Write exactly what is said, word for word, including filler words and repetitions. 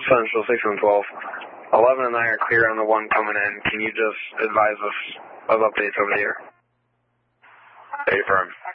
Central six and twelve. eleven and nine are clear on the one coming in. Can you just advise us of updates over the air? Affirm.